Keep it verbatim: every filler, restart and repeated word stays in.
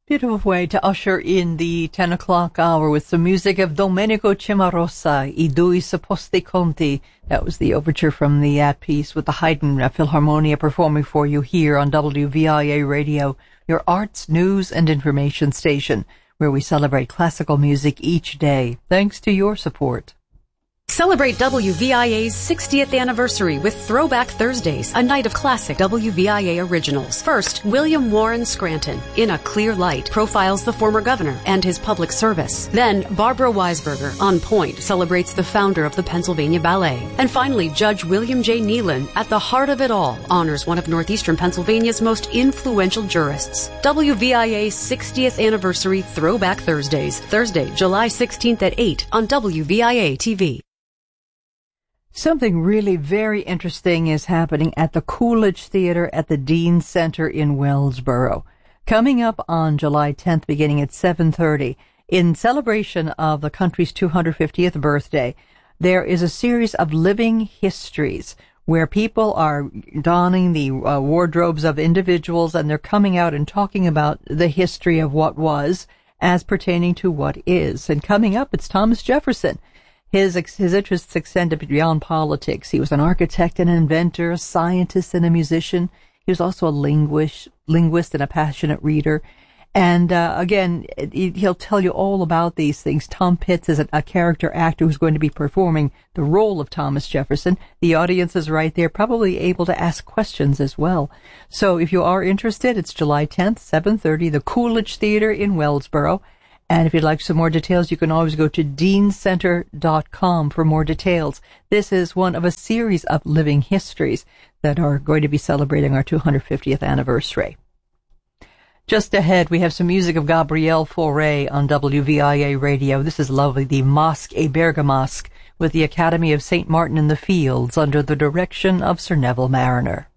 Beautiful way to usher in the ten o'clock hour with some music of Domenico Cimarosa, I due supposti conti. That was the overture from the At Peace with the Haydn Philharmonia performing for you here on W V I A Radio, your arts, news, and information station, where we celebrate classical music each day, thanks to your support. Celebrate W V I A's sixtieth anniversary with Throwback Thursdays, a night of classic W V I A originals. First, William Warren Scranton, In a Clear Light, profiles the former governor and his public service. Then, Barbara Weisberger, On Point, celebrates the founder of the Pennsylvania Ballet. And finally, Judge William J. Nealon, At the Heart of It All, honors one of northeastern Pennsylvania's most influential jurists. W V I A's sixtieth anniversary Throwback Thursdays, Thursday, July sixteenth at eight on W V I A T V. Something really very interesting is happening at the Coolidge Theater at the Dean Center in Wellsboro. Coming up on July tenth, beginning at seven thirty, in celebration of the country's two hundred fiftieth birthday, there is a series of living histories where people are donning the uh, wardrobes of individuals, and they're coming out and talking about the history of what was as pertaining to what is. And coming up, it's Thomas Jefferson. His his interests extended beyond politics. He was an architect, an inventor, a scientist, and a musician. He was also a linguist, linguist and a passionate reader. And uh, again, he'll tell you all about these things. Tom Pitts is a, a character actor who's going to be performing the role of Thomas Jefferson. The audience is right there, probably able to ask questions as well. So if you are interested, it's July tenth, seven thirty, the Coolidge Theater in Wellsboro. And if you'd like some more details, you can always go to dean center dot com for more details. This is one of a series of living histories that are going to be celebrating our two hundred fiftieth anniversary. Just ahead, we have some music of Gabriel Fauré on W V I A Radio. This is lovely, the Mosque et Bergamasque with the Academy of Saint Martin in the Fields under the direction of Sir Neville Mariner.